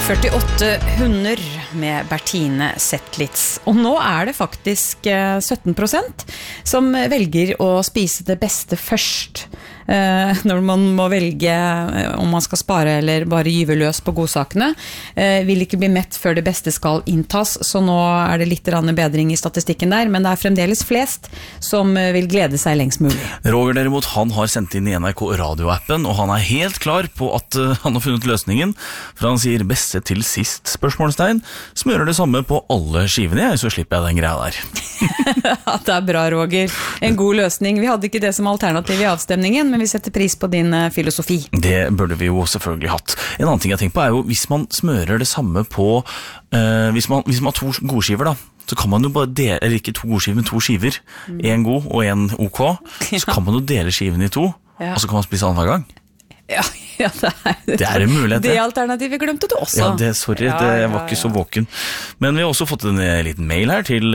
48 hunder med Bertine Zetlitz. Og nå det faktisk 17% som velger å spise det beste først. Når man må velge om man skal spare eller bare gyve løs på godsakene, vil ikke bli mett før det beste skal inntas, så nå det litt bedring i statistikken der, men det fremdeles flest som vil glede seg lengst mulig. Roger derimot, han har sendt inn i NRK Radio-appen, og han helt klar på at han har funnet løsningen, for han sier beste til sist spørsmålstegn, smører det samme på alle skivene, så slipper jeg den greia der. Ja, det bra, Roger. En god løsning. Vi hadde ikke det som alternativ i avstemningen, men vi setter pris på din filosofi. Det burde vi jo selvfølgelig hatt. En annen ting jeg tenker på jo, hvis man smører det samme på, hvis man har to godskiver da, så kan man jo bare dele, eller ikke to godskiver, men to skiver, en god og en ok, så kan man jo dele skiven i to, og så kan man spise annen hver gang. Ja, det en mulighet. Det alternativet glemte du også. Ja, sorry, jeg var ikke så våken. Men vi har også fått en liten mail her til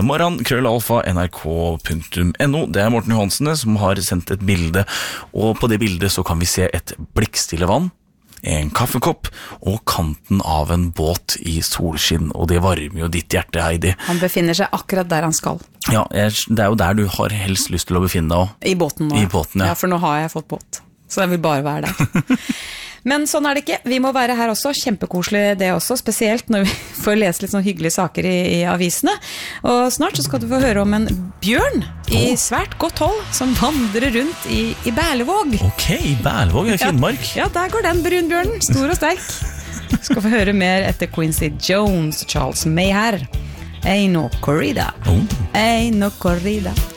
morran@nrk.no. Det Morten Johansene som har sendt et bilde, og på det bildet så kan vi se et blikkstille vann, en kaffekopp og kanten av en båt i solskinn, og det varmer jo ditt hjerte, Heidi. Han befinner seg akkurat der han skal. Ja, det jo der du har helst lyst til å befinne deg også. I båten nå. I båten, ja. Ja, for nå har jeg fått båt. Så jeg vil bare være der. Men sånn det ikke. Vi må være her også. Kjempekoselig det også, spesielt når vi får lese litt sånn hyggelige saker i avisene. Og snart så skal du få høre om en bjørn i svært godt hold som vandrer rundt i Berlevåg. Ok, Berlevåg i Finnmark. Ja, der går den brunbjørnen, stor og sterk. Skal få høre mer etter Quincy Jones og Charles May her. Ain't no corrida. Ain't no corrida.